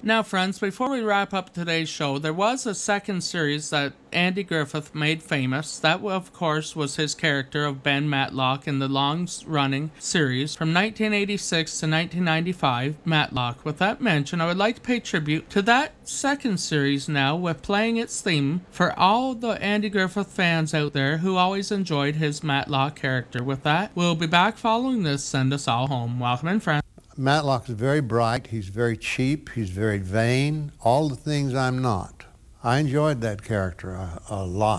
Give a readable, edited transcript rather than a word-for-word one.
Now, friends, before we wrap up today's show, there was a second series that Andy Griffith made famous. That, of course, was his character of Ben Matlock in the long-running series from 1986 to 1995, Matlock. With that mentioned, I would like to pay tribute to that second series now with playing its theme for all the Andy Griffith fans out there who always enjoyed his Matlock character. With that, we'll be back following this. Send us all home. Welcome in, friends. Matlock is very bright, he's very cheap, he's very vain, all the things I'm not. I enjoyed that character a lot.